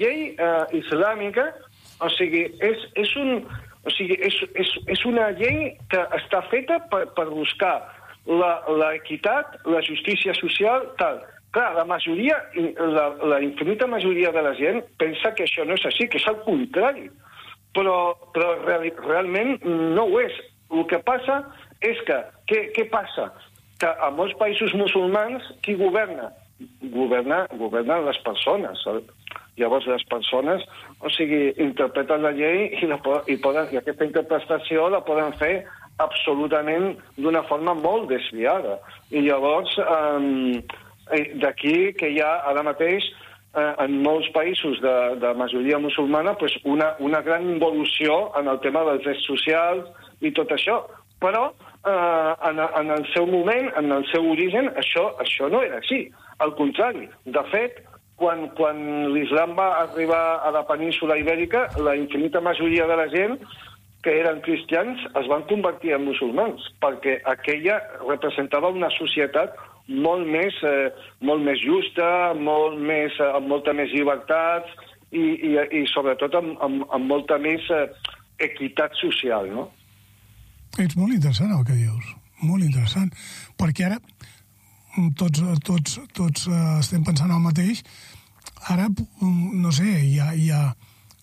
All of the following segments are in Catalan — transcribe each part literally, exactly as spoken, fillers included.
llei uh, islàmica, o sigui, és, és, un, o sigui és, és, és una llei que està feta per, per buscar l'equitat, la, la justícia social, tal. Clar, la majoria, la, la infinita majoria de la gent pensa que això no és així, que és el contrari. Però, però real, realment no ho és. El que passa és que, què, què passa? Que a molts països musulmans, qui governa? Governa, governen les persones. Llavors les persones, o sigui, interpreten la llei i, la, i, poden, i aquesta interpretació la poden fer absolutament d'una forma molt desviada. I llavors, eh, d'aquí que hi ha ara mateix eh, en molts països de, de majoria musulmana pues una, una gran involució en el tema dels drets socials i tot això. Però eh, en, en el seu moment, en el seu origen, això, això no era així. Al contrari, de fet, quan, quan l'islam va arribar a la península ibèrica, la infinita majoria de la gent que eren cristians es van convertir en musulmans, perquè aquella representava una societat molt més, eh, molt més justa, molt més, eh, amb molta més llibertats i, i, i sobretot amb, amb, amb molta més eh, equitat social, no? És molt interessant el que dius, molt interessant, perquè ara tots, tots, tots eh, estem pensant el mateix. Ara, no sé, hi ha, hi ha,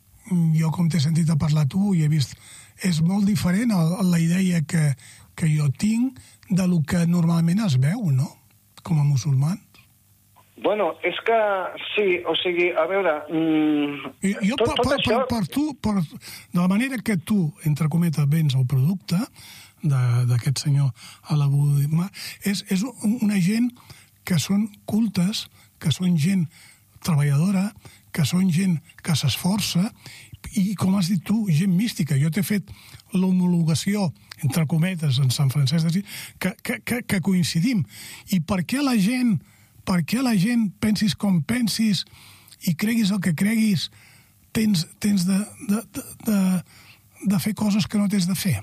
jo com t'he sentit a parlar tu i he vist, és molt diferent a, a la idea que, que jo tinc de lo que normalment es veu, no?, com a musulmans. Bueno, és que sí, o sigui, a veure... Mmm, I, jo, tot, per, tot per, això... per, per tu, per, de la manera que tu, entre cometes, vens el producte d'aquest senyor Abu Dimar, és, és una gent que són cultes, que són gent treballadora, que són gent que s'esforça, i, com has dit tu, gent mística. Jo t'he fet l'homologació, entre cometes, en Sant Francesc d'Assís, que, que, que, que coincidim. I per què la gent, per què la gent, pensis com pensis i creguis el que creguis, tens, tens de, de, de, de, de fer coses que no tens de fer?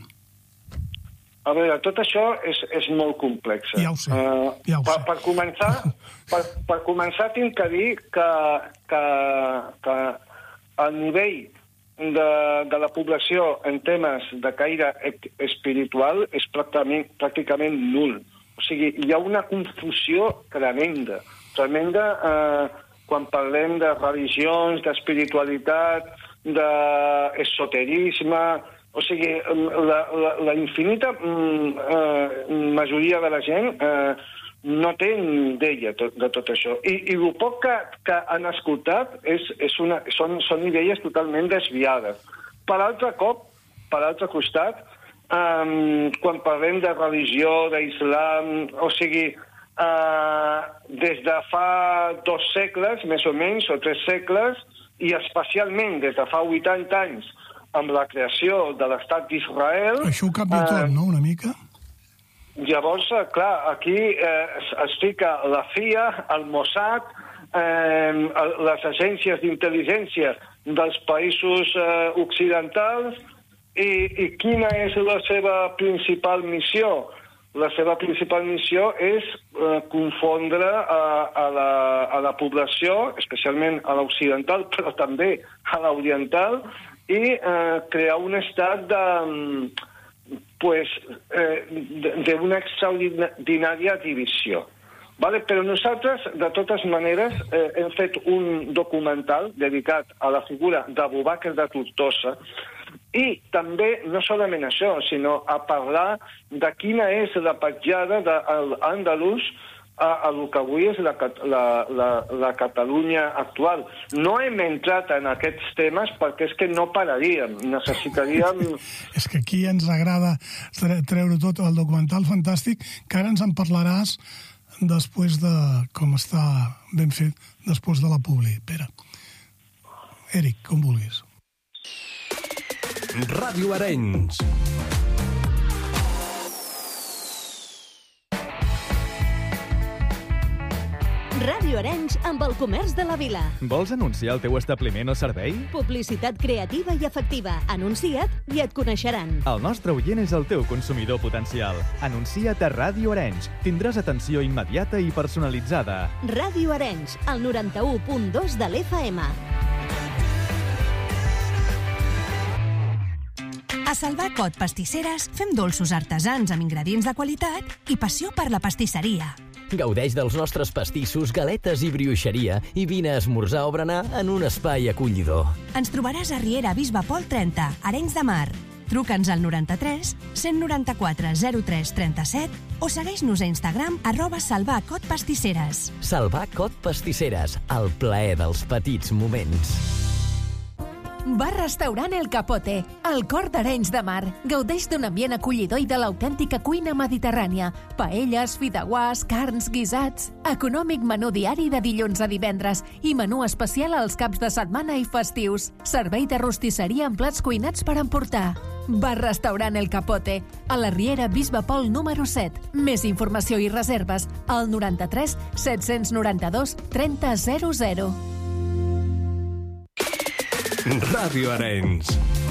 A veure, tot això és, és molt complex. Ja ho sé, uh, ja ho per, sé. Per començar, per, per començar tinc que dir que, que, que el nivell de, de la població en temes de caire espiritual és pràcticament, pràcticament nul. O sigui, hi ha una confusió tremenda. Tremenda eh, quan parlem de religions, d'espiritualitat, d'esoterisme... O sigui, la, la, la infinita eh, majoria de la gent eh, no té ni idea de tot això. I, i el poc que, que han escoltat és, és una, són, són idees totalment desviades. Per altre cop, per altre costat, eh, quan parlem de religió, d'islam, o sigui, eh, des de fa dos segles, més o menys, o tres segles, i especialment des de fa vuitanta anys, amb la creació de l'estat d'Israel... Això ho canvia eh, tot, no?, una mica? Llavors, clar, aquí eh, es, es fica la C I A, el Mossad, eh, les agències d'intel·ligència dels països eh, occidentals, i, i quina és la seva principal missió? La seva principal missió és eh, confondre a, a, la, a la població, especialment a l'occidental, però també a l'oriental, i eh, crear un estat de, pues, eh, d'una extraordinària divisió. Vale? Però nosaltres, de totes maneres, eh, hem fet un documental dedicat a la figura d'Abu Bakr de Tortosa i també, no solament això, sinó a parlar de quina és la petjada de l'Àndalus a, a el que avui és la, la, la, la Catalunya actual. No hem entrat en aquests temes perquè és que no pararíem. Necessitaríem... És que aquí ens agrada treure tot el documental fantàstic, que ara ens en parlaràs després de com està ben fet, després de la publi. Pere. Eric, com vulguis. Ràdio Arenys. Ràdio Arenys amb el comerç de la vila. Vols anunciar el teu establiment o servei? Publicitat creativa i efectiva. Anuncia't i et coneixeran. El nostre oient és el teu consumidor potencial. Anuncia't a Ràdio Arenys. Tindràs atenció immediata i personalitzada. Ràdio Arenys, el noranta-u punt dos de l'F M. A Salvà Cot Pastisseres fem dolços artesans amb ingredients de qualitat i passió per la pastisseria. Gaudeix dels nostres pastissos, galetes i brioixeria i vine a esmorzar o berenar en un espai acollidor. Ens trobaràs a Riera Bisbe Pol trenta, Arenys de Mar. Truca'ns al noranta-tres cent noranta-quatre zero tres trenta-set o segueix-nos a Instagram arroba Salvà Cot Pastisseres. Salvà Cot Pastisseres, el plaer dels petits moments. Bar-restaurant El Capote, al cor d'Arenys de Mar. Gaudeix d'un ambient acollidor i de l'autèntica cuina mediterrània. Paelles, fideuàs, carns, guisats. Econòmic menú diari de dilluns a divendres i menú especial als caps de setmana i festius. Servei de rostisseria amb plats cuinats per emportar. Bar-restaurant El Capote, a la Riera Bisbe Pol número set. Més informació i reserves al noranta-tres set noranta-dos trenta zero zero. Ràdio Arenys.